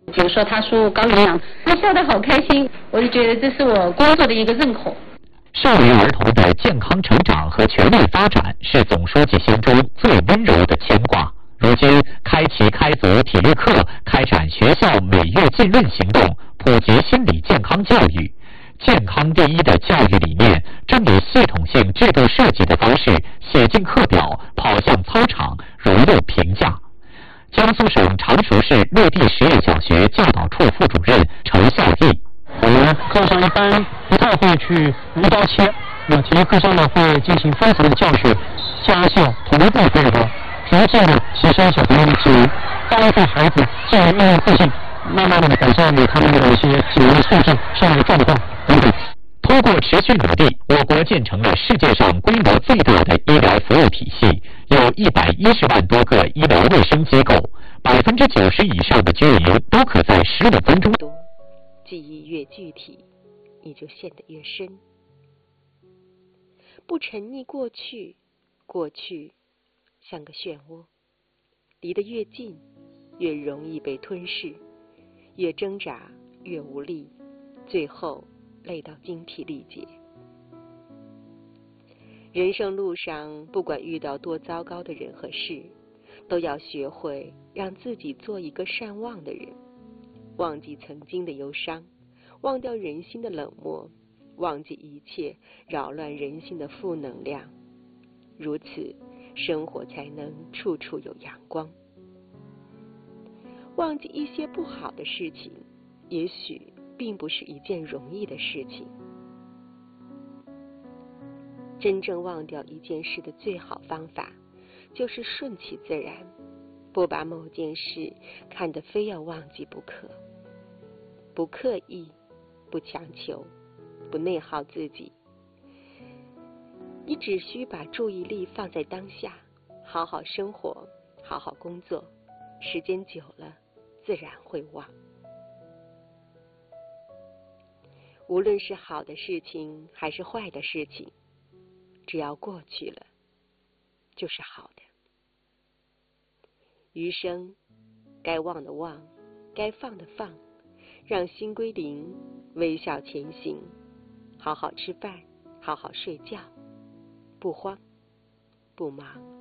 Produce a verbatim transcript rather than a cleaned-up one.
比如说他输入高营养，他笑得好开心，我就觉得这是我工作的一个认可。 少年儿童的健康成长和全面发展是总书记心中最温柔的牵挂。如今，开启开组体育课，开展学校每月浸润行动，普及心理健康教育。健康第一的教育理念正以系统性制度设计的方式写进课表，跑向操场，如入评价。江苏省常熟市绿地实验小学教导处副主任程孝义： 我们课上一般不太会去一刀切，那体育课上呢会进行分层的教学，家校同步配合，逐渐的提升小朋友的体能，帮助孩子建立应用自信，慢慢的改善了他们的一些体能素质、上的状况等等。 通过持续努力，我国建成了世界上规模最大的医疗服务体系，有一百一十万多个医疗卫生机构，百分之九十以上的居民都可在十五分钟。 记忆越具体，你就陷得越深。不沉溺过去，过去像个漩涡，离得越近，越容易被吞噬，越挣扎越无力，最后累到精疲力竭。人生路上，不管遇到多糟糕的人和事，都要学会让自己做一个善忘的人，忘记曾经的忧伤，忘掉人心的冷漠，忘记一切扰乱人心的负能量，如此生活才能处处有阳光。忘记一些不好的事情，也许并不是一件容易的事情。真正忘掉一件事的最好方法，就是顺其自然，不把某件事看得非要忘记不可，不刻意，不强求，不内耗自己。你只需把注意力放在当下，好好生活，好好工作，时间久了，自然会忘。无论是好的事情还是坏的事情，只要过去了，就是好的。余生，该忘的忘，该放的放，让心归零，微笑前行，好好吃饭，好好睡觉，不慌不忙。